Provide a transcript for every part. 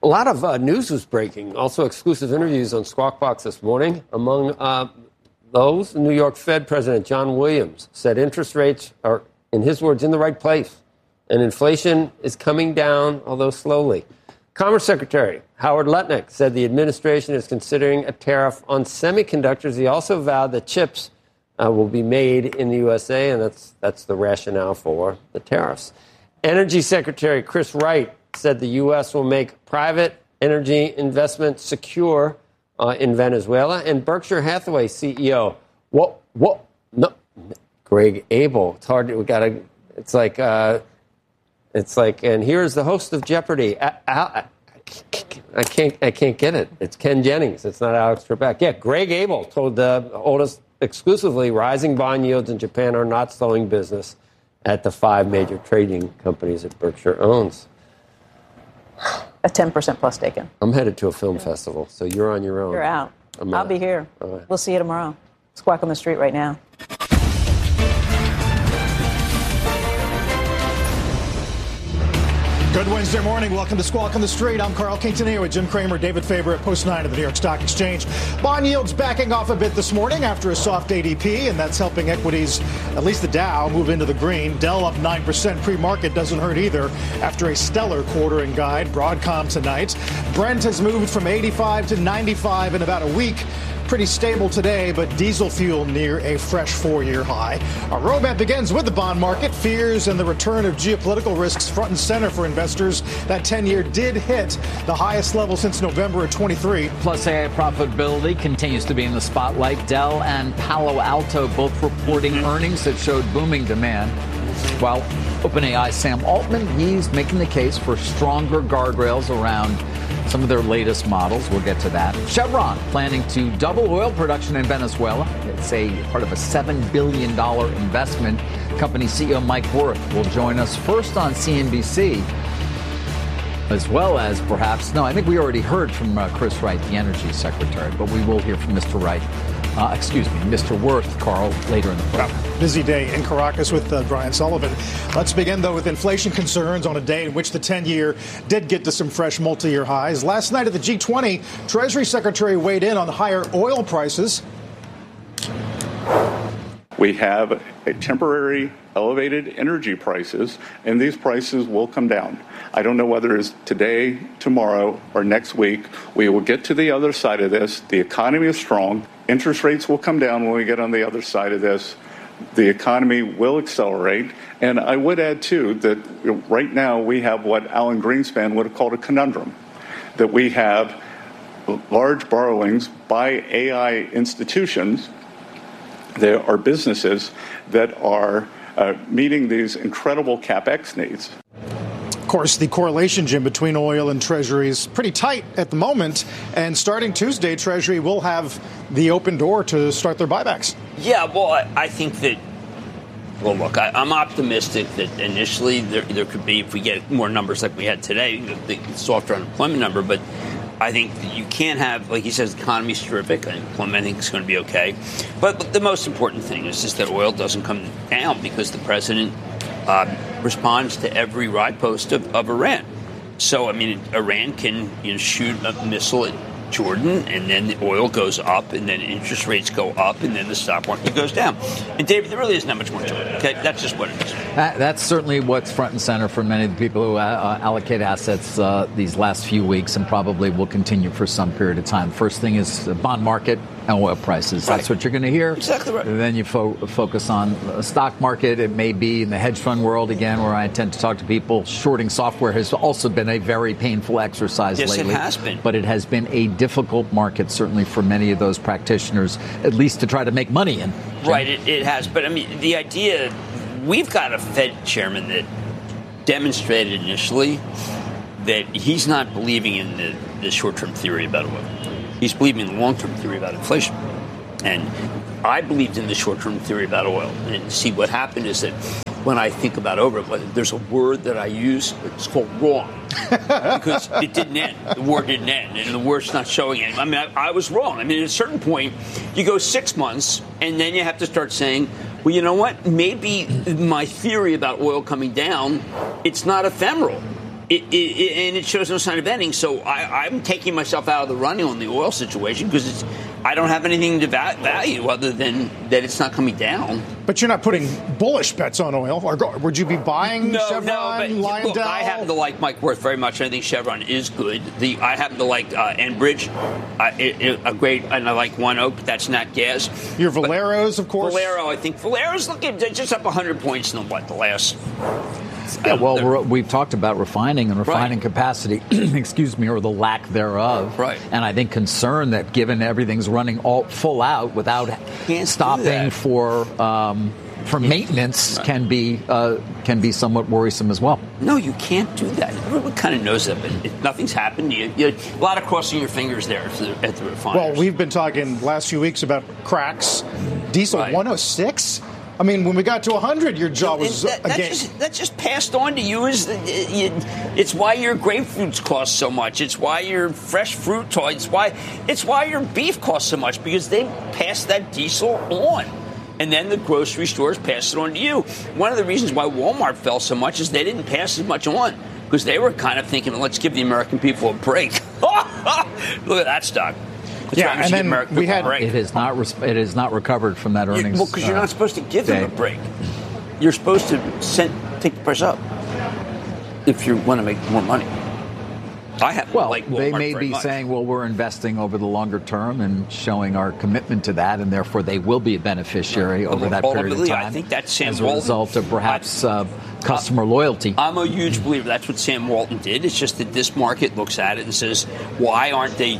A lot of news was breaking. Also, exclusive interviews on Squawk Box this morning. Among those, New York Fed President John Williams said interest rates are, in his words, in the right place. And inflation is coming down, although slowly. Commerce Secretary Howard Lutnick said the administration is considering a tariff on semiconductors. He also vowed that chips will be made in the USA, and that's the rationale for the tariffs. Energy Secretary Chris Wright said the U.S. will make private energy investment secure in Venezuela. And Berkshire Hathaway CEO, Greg Abel. It's hard. It's like, and here's the host of Jeopardy. I can't get it. It's Ken Jennings. It's not Alex Trebek. Yeah, Greg Abel told Otis exclusively rising bond yields in Japan are not slowing business at the 5 major trading companies that Berkshire owns. A 10% plus taken. I'm headed to a film festival, so you're on your own. You're out. I'll be here. Right. We'll see you tomorrow. Squawk on the Street right now. Good Wednesday morning. Welcome to Squawk on the Street. I'm Carl Quintanilla with Jim Cramer, David Faber at Post 9 of the New York Stock Exchange. Bond yields backing off a bit this morning after a soft ADP, and that's helping equities, at least the Dow, move into the green. Dell up 9% pre-market doesn't hurt either after a stellar quarter and guide. Broadcom tonight. Brent has moved from 85 to 95 in about a week. Pretty stable today, but diesel fuel near a fresh 4-year high. Our roadmap begins with the bond market. Fears and the return of geopolitical risks front and center for investors. That 10-year did hit the highest level since November of 23. Plus, AI profitability continues to be in the spotlight. Dell and Palo Alto both reporting earnings that showed booming demand. While OpenAI Sam Altman, he's making the case for stronger guardrails around some of their latest models. We'll get to that. Chevron planning to double oil production in Venezuela. It's a part of a $7 billion investment. Company CEO Mike Wirth will join us first on CNBC, as well as I think we already heard from Chris Wright, the Energy Secretary, but we will hear from Mr. Wright. Mr. Wirth, Carl, later in the program. Busy day in Caracas with Brian Sullivan. Let's begin, though, with inflation concerns on a day in which the 10-year did get to some fresh multi-year highs. Last night at the G20, Treasury Secretary weighed in on higher oil prices. We have a temporary elevated energy prices, and these prices will come down. I don't know whether it's today, tomorrow, or next week. We will get to the other side of this. The economy is strong. Interest rates will come down when we get on the other side of this. The economy will accelerate. And I would add, too, that right now we have what Alan Greenspan would have called a conundrum, that we have large borrowings by AI institutions. There are businesses that are meeting these incredible CapEx needs. Of course, the correlation, Jim, between oil and Treasury is pretty tight at the moment. And starting Tuesday, Treasury will have the open door to start their buybacks. Yeah, well, I think that, well, look, I'm optimistic that initially there could be, if we get more numbers like we had today, the softer unemployment number. But I think that you can't have, like he says, the economy's terrific. Employment, I think, is going to be okay. But the most important thing is just that oil doesn't come down because the president responds to every ride post of Iran. So, I mean, Iran can shoot a missile at Jordan, and then the oil goes up, and then interest rates go up, and then the stock market goes down. And, David, there really isn't that much more to it. Okay, that's just what it is. That's certainly what's front and center for many of the people who allocate assets these last few weeks, and probably will continue for some period of time. First thing is the bond market and oil prices. That's what you're going to hear. Exactly right. And then you focus on the stock market. It may be in the hedge fund world, again, where I tend to talk to people. Shorting software has also been a very painful exercise lately. Yes, it has been. But it has been a difficult market, certainly for many of those practitioners, at least to try to make money in. Right, it has. But, I mean, the idea, we've got a Fed chairman that demonstrated initially that he's not believing in the short-term theory about oil. He's believing in the long-term theory about inflation. And I believed in the short-term theory about oil. And see, what happened is that when I think about over, there's a word that I use. It's called wrong. Because it didn't end. The war didn't end. And the war's not showing any. I mean, I was wrong. I mean, at a certain point, you go 6 months, and then you have to start saying, well, you know what? Maybe my theory about oil coming down, it's not ephemeral. and it shows no sign of ending. So I'm taking myself out of the running on the oil situation because I don't have anything to value other than that it's not coming down. But you're not putting bullish bets on oil. Or would you be buying Chevron, Lyondell? Look, I happen to like Mike Wirth very much. I think Chevron is good. I happen to like Enbridge, a great, and I like ONEOK. That's not gas. Your Valero's, of course. Valero, I think Valero's looking just up 100 points in the last. Yeah, well, we've talked about refining and refining capacity, excuse me, or the lack thereof. Right. And I think concern that given everything's running all full out without stopping for maintenance can be somewhat worrisome as well. No, you can't do that. Everyone kind of knows that, but nothing's happened. You a lot of crossing your fingers there at the refiners. Well, we've been talking last few weeks about cracks. Diesel 106. I mean, when we got to 100, your jaw was again. That just passed on to you. It's why your grapefruits cost so much. It's why your fresh fruit toys. It's why your beef costs so much because they passed that diesel on. And then the grocery stores pass it on to you. One of the reasons why Walmart fell so much is they didn't pass as much on because they were kind of thinking, let's give the American people a break. Look at that stock. Yeah, and then we had it has not recovered from that earnings. Well, because you're not supposed to give them a break. You're supposed to take the price up if you want to make more money. They may be saying, well, we're investing over the longer term and showing our commitment to that, and therefore they will be a beneficiary over that period of time. I think that's Sam as Walton. A result of perhaps customer loyalty. I'm a huge believer. That's what Sam Walton did. It's just that this market looks at it and says, why aren't they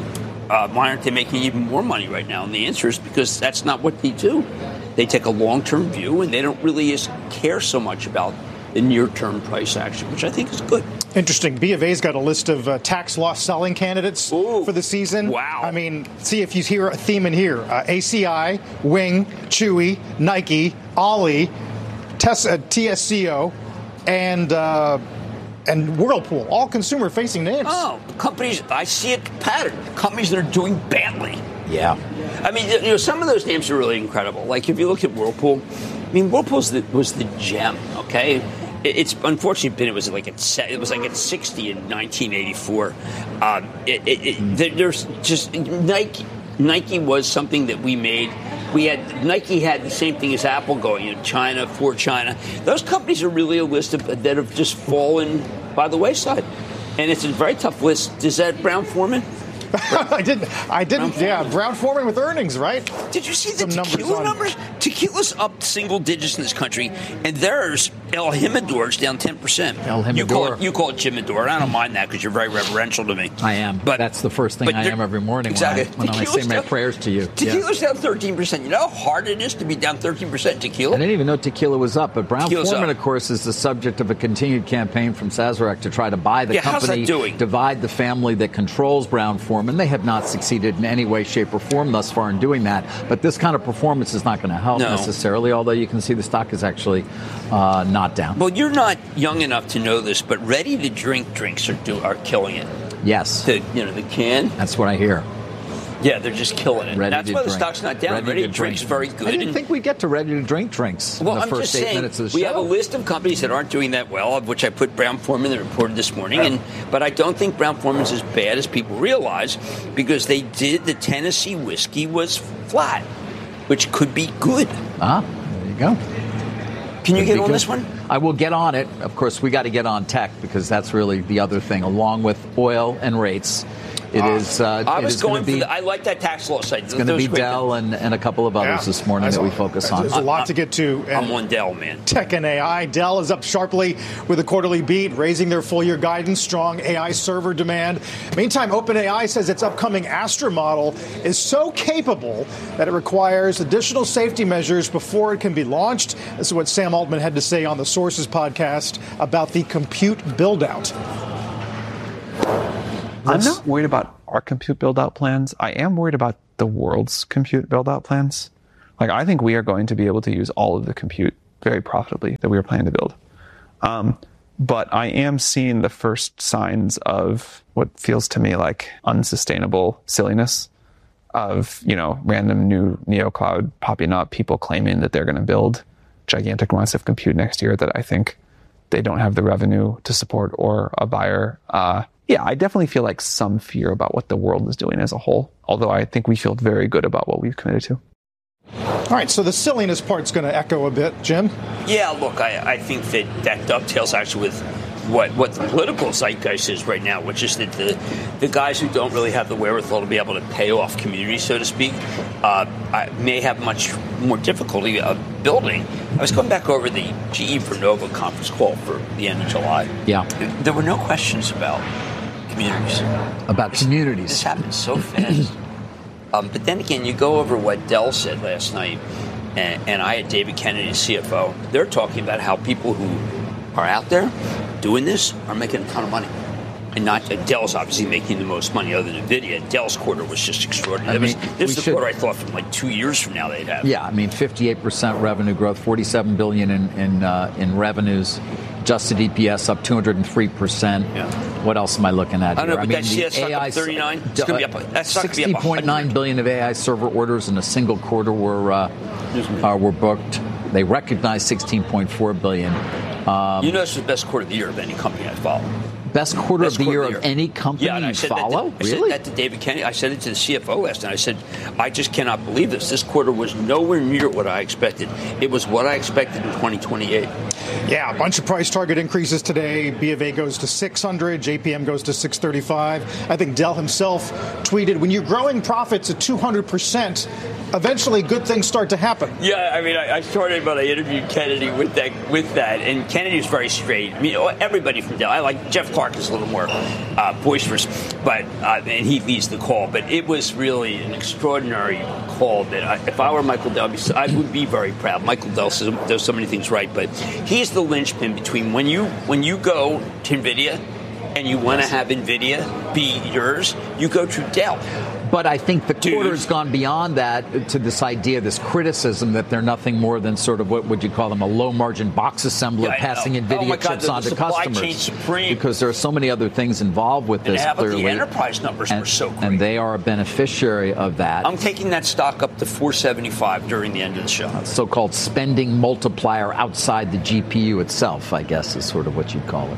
making even more money right now? And the answer is because that's not what they do. They take a long-term view, and they don't really care so much about the near-term price action, which I think is good. Interesting. B of A's got a list of tax loss selling candidates for the season. Wow. I mean, see if you hear a theme in here. ACI, Wing, Chewy, Nike, Ollie, TSCO, and Whirlpool, all consumer-facing names. Oh, companies, I see a pattern. Companies that are doing badly. Yeah. I mean, some of those names are really incredible. Like, if you look at Whirlpool, I mean, Whirlpool was the gem, okay? It's unfortunately it was like at 60 in 1984. There's just Nike was something that we made. Nike had the same thing as Apple going in China for China. Those companies are really a list that have just fallen by the wayside, and it's a very tough list. Is that Brown-Forman? I didn't. Yeah, Brown-Forman with earnings, right? Did you see the tequila numbers? Tequila's up single digits in this country, and there's El Jimador's down 10%. El Jimador. You call it Jimador. I don't mind that because you're very reverential to me. I am. But that's the first thing I am every morning when I say my prayers to you. Tequila's down 13%. You know how hard it is to be down 13% tequila? I didn't even know tequila was up. But Brown-Forman, of course, is the subject of a continued campaign from Sazerac to try to buy the company, how's that doing? Divide the family that controls Brown-Forman. They have not succeeded in any way, shape, or form thus far in doing that. But this kind of performance is not going to help necessarily, although you can see the stock is actually not down. Well, you're not young enough to know this, but ready-to-drink drinks are killing it. Yes. The can. That's what I hear. Yeah, they're just killing it. That's why the stock's not down. Ready-to-drink is very good. I didn't think we'd get to ready-to-drink drinks in the first 8 minutes of the show. We have a list of companies that aren't doing that well, of which I put Brown-Forman that reported this morning. But I don't think Brown-Forman's as bad as people realize because the Tennessee whiskey was flat, which could be good. There you go. Can you get on this one? I will get on it. Of course, we got to get on tech because that's really the other thing, along with oil and rates. It is. I was going for I like that tax law site. It's going to be Dell and a couple of others this morning that we focus on. There's a lot to get to. I'm on Dell, man. Tech and AI. Dell is up sharply with a quarterly beat, raising their full-year guidance. Strong AI server demand. Meantime, OpenAI says its upcoming Astra model is so capable that it requires additional safety measures before it can be launched. This is what Sam Altman had to say on the Sources podcast about the compute build-out. I'm not worried about our compute build-out plans. I am worried about the world's compute build-out plans. Like, I think we are going to be able to use all of the compute very profitably that we are planning to build. But I am seeing the first signs of what feels to me like unsustainable silliness of, random new neocloud popping up, people claiming that they're going to build gigantic amounts of compute next year that I think they don't have the revenue to support or a buyer. Yeah, I definitely feel like some fear about what the world is doing as a whole, although I think we feel very good about what we've committed to. All right, so the silliness part's going to echo a bit. Jim? Yeah, look, I think that dovetails actually with what the political zeitgeist is right now, which is that the guys who don't really have the wherewithal to be able to pay off communities, so to speak, may have much more difficulty building. I was going back over the GE Vernova conference call for the end of July. Yeah. There were no questions about communities. About communities. This happened so fast. But then again, you go over what Dell said last night, and I had David Kennedy, CFO. They're talking about how people who are out there doing this are making a ton of money. And not Dell's obviously making the most money other than NVIDIA. Dell's quarter was just extraordinary. This is the quarter I thought from like 2 years from now they'd have. Yeah, I mean, 58% revenue growth, $47 billion in revenues. Adjusted EPS up 203%. Yeah. What else am I looking at here? I don't know, but that's AI 39. It's going to be up. That's $60.9 billion of AI server orders in a single quarter were booked. They recognized $16.4 billion. You know, this is the best quarter of the year of any company I follow. Best quarter of the year of any company you follow? I said that to David Kennedy. I said it to the CFO last night. I said, I just cannot believe this. This quarter was nowhere near what I expected. It was what I expected in 2028. Yeah, a bunch of price target increases today. BofA goes to 600, JPM goes to 635. I think Dell himself tweeted, when you're growing profits at 200%, eventually good things start to happen. Yeah, I mean, I started, but I interviewed Kennedy with that, and Kennedy's very straight. I mean, everybody from Dell, I like Jeff Clark is a little more boisterous, but and he leads the call. But it was really an extraordinary call that if I were Michael Dell, I would be very proud. Michael Dell does so many things right, but he's the linchpin between when you go to NVIDIA and you want to have NVIDIA be yours, you go to Dell. But I think the quarter's gone beyond that to this idea, this criticism that they're nothing more than sort of, what would you call them, a low-margin box assembler passing NVIDIA chips on to customers. Because there are so many other things involved with this, clearly. The enterprise numbers were so great. And they are a beneficiary of that. I'm taking that stock up to 475 during the end of the show. So-called spending multiplier outside the GPU itself, I guess, is sort of what you'd call it.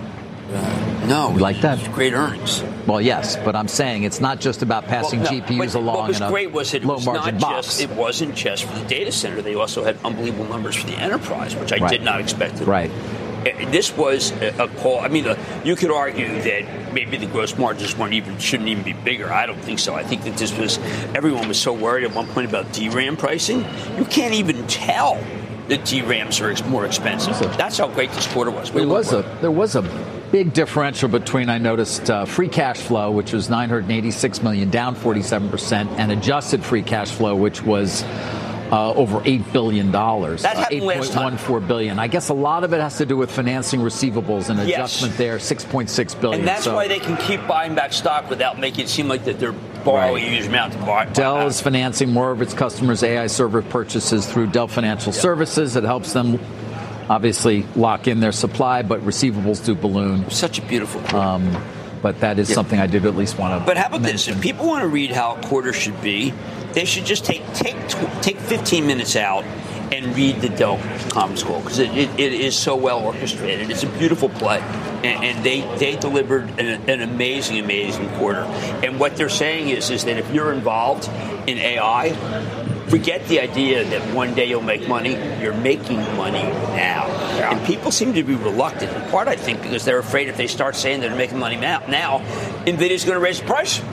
No, you like that? Great earnings. Well, yes, but I'm saying it's not just about passing GPUs along. What was great was it was not just, it wasn't just for the data center. They also had unbelievable numbers for the enterprise, which I did not expect. Right. This was a call. I mean, you could argue that maybe the gross margins shouldn't even be bigger. I don't think so. I think that this was, everyone was so worried at one point about DRAM pricing. You can't even tell that DRAMs are more expensive. That's how great this quarter was. There was a big differential between, I noticed, free cash flow, which was $986 million, down 47%, and adjusted free cash flow, which was over $8 billion. That happened last time. $8.14 billion. I guess a lot of it has to do with financing receivables and adjustment there, $6.6 billion. And that's why they can keep buying back stock without making it seem like that they're borrowing a huge amount to buy. Dell is financing more of its customers' AI server purchases through Dell Financial Services. It helps them obviously lock in their supply, but receivables do balloon. Such a beautiful quarter. But that is something I did at least want to But how about mention. this? If people want to read how a quarter should be, they should just take 15 minutes out and read the Dell conference call, because it is so well orchestrated. It's a beautiful play. And they delivered an amazing quarter. And what they're saying is that if you're involved in AI, forget the idea that one day you'll make money. You're making money now. Yeah. And people seem to be reluctant, in part, I think, because they're afraid if they start saying they're making money now NVIDIA's going to raise the price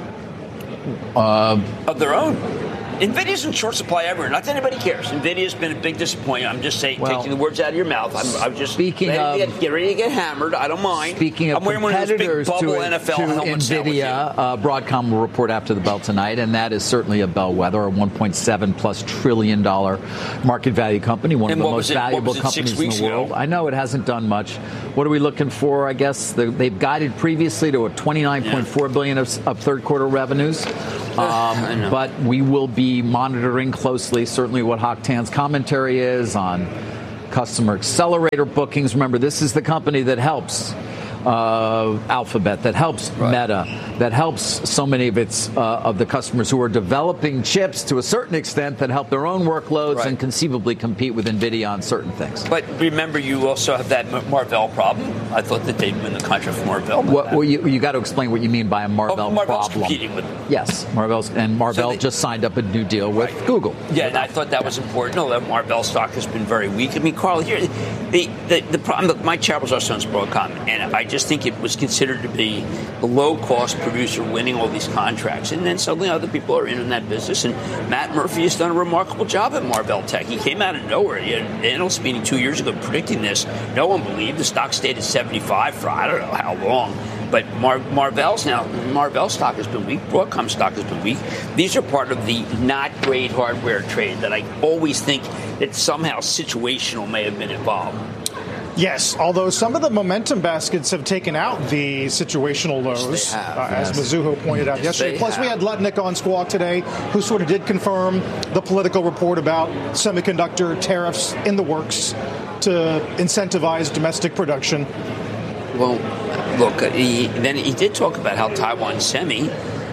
of their own. NVIDIA's in short supply everywhere. Not that anybody cares. NVIDIA's been a big disappointment. I'm just saying, taking the words out of your mouth. I'm just speaking get ready to get hammered. I don't mind. Speaking of I'm wearing one of those big competitors bubble to NFL helmets. NVIDIA, Broadcom will report after the bell tonight, and that is certainly a bellwether, a $1.7+ trillion market value company, one of the most valuable companies in the world. I know it hasn't done much. What are we looking for? I guess they've guided previously to a $29.4 billion of third quarter revenues. But we will be monitoring closely, certainly what Hock Tan's commentary is on customer accelerator bookings. Remember, this is the company that helps Alphabet, that helps Meta, that helps so many of of the customers who are developing chips to a certain extent that help their own workloads and conceivably compete with NVIDIA on certain things. But remember, you also have that Marvell problem. I thought that they'd win the contract for Marvell. Well, you got to explain what you mean by a Marvell Marvell's problem. Competing with them. Yes, Marvell just signed up a new deal with Google. Yeah, and I thought that was important. No, that Marvell stock has been very weak. I mean, Carl, here, the problem. Look, my chair was also on Broadcom, and I just think it was considered to be a low-cost producer winning all these contracts, and then suddenly other people are in that business. And Matt Murphy has done a remarkable job at Marvell Tech. He came out of nowhere. He had an analyst meeting 2 years ago predicting this. No one believed. The stock stayed at 75 for I don't know how long. But Marvell stock has been weak. Broadcom stock has been weak. These are part of the not great hardware trade that I always think that somehow situational may have been involved. Yes, although some of the momentum baskets have taken out the situational lows, as Mizuho pointed out yesterday. Plus, we had Lutnick on Squawk today, who sort of did confirm the political report about semiconductor tariffs in the works to incentivize domestic production. Well, look, he did talk about how Taiwan Semi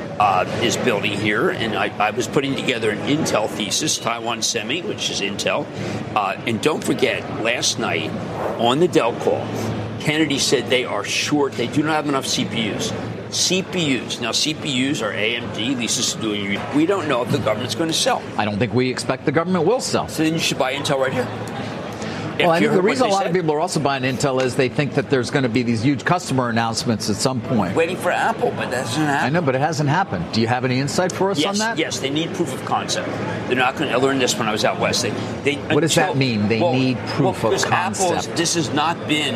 is building here, and I was putting together an Intel thesis, Taiwan Semi, which is Intel. And don't forget, last night on the Dell call, Kennedy said they are short. They do not have enough CPUs. Now, CPUs are AMD, Lisa's doing. We don't know if the government's going to sell. I don't think we expect the government will sell. So then you should buy Intel right here. Well, I think the reason a lot of people are also buying Intel is they think that there's going to be these huge customer announcements at some point. Waiting for Apple, but that hasn't happened. I know, but it hasn't happened. Do you have any insight for us on that? Yes, they need proof of concept. They're not going to. I learned this when I was out west. What does that mean? They need proof of concept. This has not been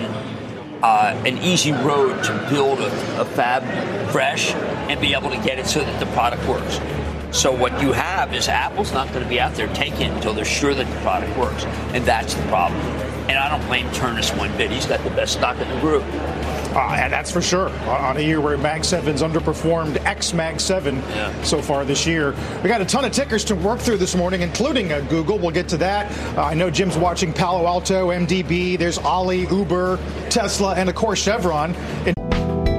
an easy road to build a fab fresh and be able to get it so that the product works. So what you have is Apple's not going to be out there taking it until they're sure that the product works. And that's the problem. And I don't blame Turnus one bit. He's got the best stock in the group. And that's for sure. On a year where Mag 7's underperformed ex-Mag 7 so far this year. We got a ton of tickers to work through this morning, including Google. We'll get to that. I know Jim's watching Palo Alto, MDB. There's Ollie, Uber, Tesla, and, of course, Chevron.